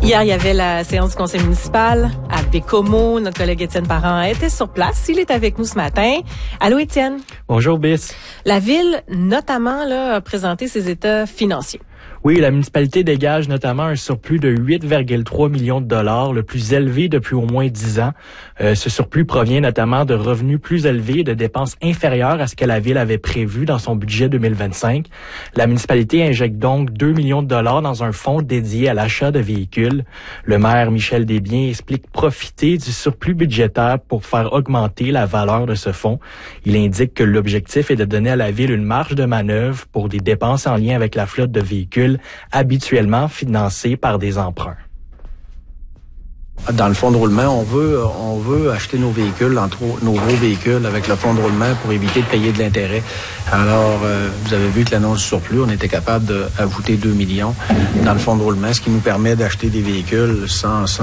Hier, il y avait la séance du conseil municipal à Bécomo. Notre collègue Étienne Parent était sur place. Il est avec nous ce matin. Allô, Étienne. Bonjour, Bis. La ville, notamment, là, a présenté ses états financiers. Oui, la municipalité dégage notamment un surplus de 8,3 millions de dollars, le plus élevé depuis au moins 10 ans. Ce surplus provient notamment de revenus plus élevés et de dépenses inférieures à ce que la ville avait prévu dans son budget 2025. La municipalité injecte donc 2 millions de dollars dans un fonds dédié à l'achat de véhicules. Le maire Michel Desbiens explique profiter du surplus budgétaire pour faire augmenter la valeur de ce fonds. Il indique que l'objectif est de donner à la ville une marge de manœuvre pour des dépenses en lien avec la flotte de véhicules habituellement financés par des emprunts. Dans le fonds de roulement, on veut acheter nos véhicules, nos gros véhicules avec le fonds de roulement pour éviter de payer de l'intérêt. Alors, vous avez vu que l'annonce du surplus, on était capable d'ajouter 2 millions dans le fonds de roulement, ce qui nous permet d'acheter des véhicules sans